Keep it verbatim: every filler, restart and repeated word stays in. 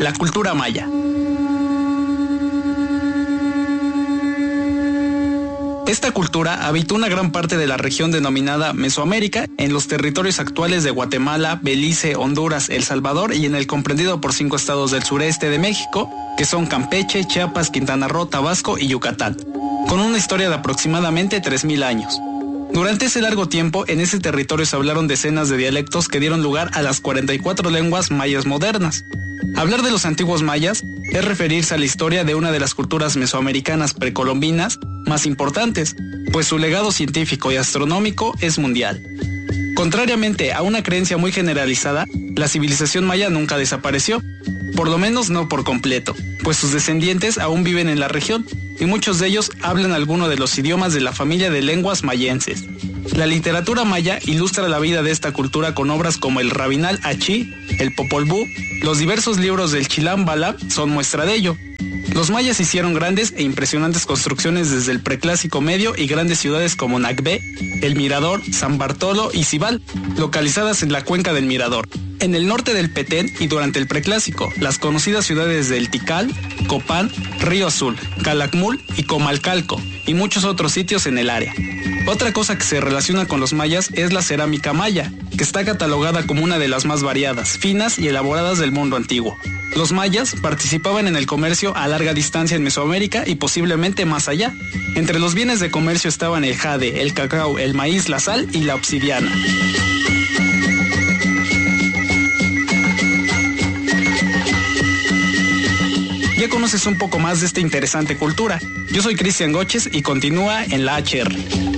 La cultura maya. Esta cultura habitó una gran parte de la región denominada Mesoamérica, en los territorios actuales de Guatemala, Belice, Honduras, El Salvador y en el comprendido por cinco estados del sureste de México, que son Campeche, Chiapas, Quintana Roo, Tabasco y Yucatán, con una historia de aproximadamente tres mil años. Durante ese largo tiempo, en ese territorio se hablaron decenas de dialectos que dieron lugar a las cuarenta y cuatro lenguas mayas modernas. Hablar de los antiguos mayas es referirse a la historia de una de las culturas mesoamericanas precolombinas más importantes, pues su legado científico y astronómico es mundial. Contrariamente a una creencia muy generalizada, la civilización maya nunca desapareció, por lo menos no por completo, pues sus descendientes aún viven en la región y muchos de ellos hablan alguno de los idiomas de la familia de lenguas mayenses. La literatura maya ilustra la vida de esta cultura con obras como el Rabinal Achí, el Popol Vuh, los diversos libros del Chilam Balam son muestra de ello. Los mayas hicieron grandes e impresionantes construcciones desde el preclásico medio y grandes ciudades como Nacbé, El Mirador, San Bartolo y Cibal, localizadas en la cuenca del Mirador. En el norte del Petén y durante el preclásico, las conocidas ciudades de El Tikal, Copán, Río Azul, Calakmul y Comalcalco, y muchos otros sitios en el área. Otra cosa que se relaciona con los mayas es la cerámica maya, que está catalogada como una de las más variadas, finas y elaboradas del mundo antiguo. Los mayas participaban en el comercio a larga distancia en Mesoamérica y posiblemente más allá. Entre los bienes de comercio estaban el jade, el cacao, el maíz, la sal y la obsidiana. Ya conoces un poco más de esta interesante cultura. Yo soy Cristian Goches y continúa en la H R.